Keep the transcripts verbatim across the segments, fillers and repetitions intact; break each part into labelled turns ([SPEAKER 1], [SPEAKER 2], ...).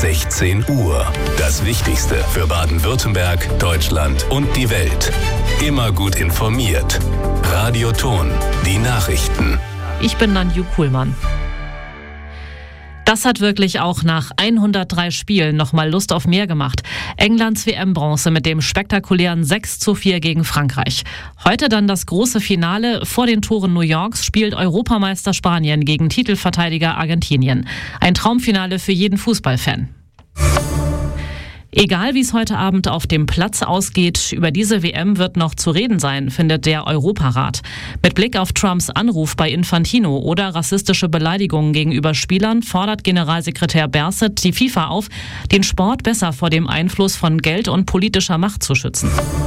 [SPEAKER 1] sechzehn Uhr. Das Wichtigste für Baden-Württemberg, Deutschland und die Welt. Immer gut informiert. Radio Ton, die Nachrichten.
[SPEAKER 2] Ich bin Nanju Kuhlmann. Das hat wirklich auch nach hundertdrei Spielen nochmal Lust auf mehr gemacht. Englands W M-Bronze mit dem spektakulären sechs zu vier gegen Frankreich. Heute dann das große Finale. Vor den Toren New Yorks spielt Europameister Spanien gegen Titelverteidiger Argentinien. Ein Traumfinale für jeden Fußballfan. Egal wie es heute Abend auf dem Platz ausgeht, über diese W M wird noch zu reden sein, findet der Europarat. Mit Blick auf Trumps Anruf bei Infantino oder rassistische Beleidigungen gegenüber Spielern fordert Generalsekretär Berset die FIFA auf, den Sport besser vor dem Einfluss von Geld und politischer Macht zu schützen.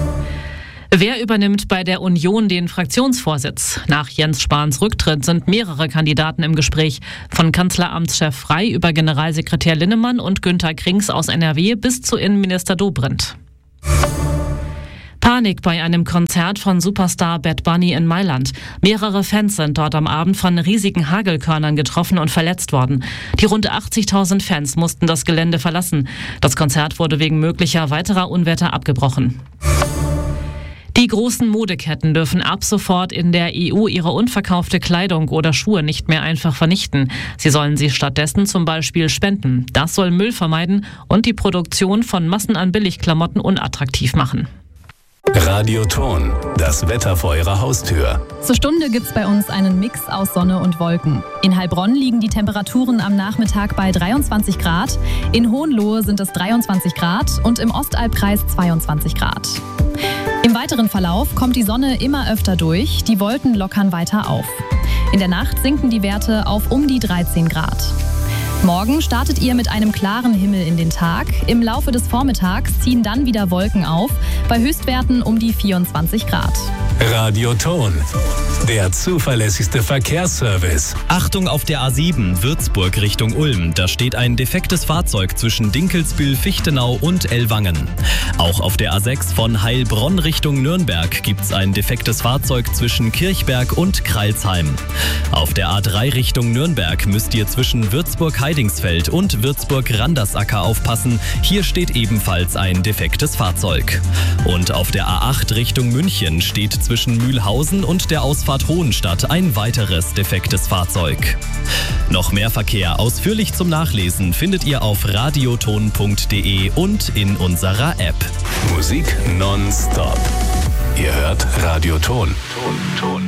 [SPEAKER 2] Wer übernimmt bei der Union den Fraktionsvorsitz? Nach Jens Spahns Rücktritt sind mehrere Kandidaten im Gespräch. Von Kanzleramtschef Frey über Generalsekretär Linnemann und Günther Krings aus N R W bis zu Innenminister Dobrindt. Panik bei einem Konzert von Superstar Bad Bunny in Mailand. Mehrere Fans sind dort am Abend von riesigen Hagelkörnern getroffen und verletzt worden. Die rund achtzigtausend Fans mussten das Gelände verlassen. Das Konzert wurde wegen möglicher weiterer Unwetter abgebrochen. Die großen Modeketten dürfen ab sofort in der E U ihre unverkaufte Kleidung oder Schuhe nicht mehr einfach vernichten. Sie sollen sie stattdessen zum Beispiel spenden. Das soll Müll vermeiden und die Produktion von Massen an Billigklamotten unattraktiv machen.
[SPEAKER 1] Radio Ton, das Wetter vor Ihrer Haustür.
[SPEAKER 3] Zur Stunde gibt's bei uns einen Mix aus Sonne und Wolken. In Heilbronn liegen die Temperaturen am Nachmittag bei dreiundzwanzig Grad, in Hohenlohe sind es dreiundzwanzig Grad und im Ostalbkreis zweiundzwanzig Grad. Im weiteren Verlauf kommt die Sonne immer öfter durch, die Wolken lockern weiter auf. In der Nacht sinken die Werte auf um die dreizehn Grad. Morgen startet ihr mit einem klaren Himmel in den Tag. Im Laufe des Vormittags ziehen dann wieder Wolken auf, bei Höchstwerten um die vierundzwanzig Grad.
[SPEAKER 1] Radio Ton, der zuverlässigste Verkehrsservice.
[SPEAKER 4] Achtung auf der A sieben, Würzburg Richtung Ulm. Da steht ein defektes Fahrzeug zwischen Dinkelsbühl, Fichtenau und Ellwangen. Auch auf der A sechs von Heilbronn Richtung Nürnberg gibt's ein defektes Fahrzeug zwischen Kirchberg und Kreilsheim. Auf der A drei Richtung Nürnberg müsst ihr zwischen Würzburg-Heidingsfeld und Würzburg-Randersacker aufpassen. Hier steht ebenfalls ein defektes Fahrzeug. Und auf der A acht Richtung München steht zwischen Mühlhausen und der Ausfahrt Hohenstadt ein weiteres defektes Fahrzeug. Noch mehr Verkehr ausführlich zum Nachlesen findet ihr auf radioton punkt de und in unserer App.
[SPEAKER 1] Musik nonstop. Ihr hört Radio Ton. Ton, Ton.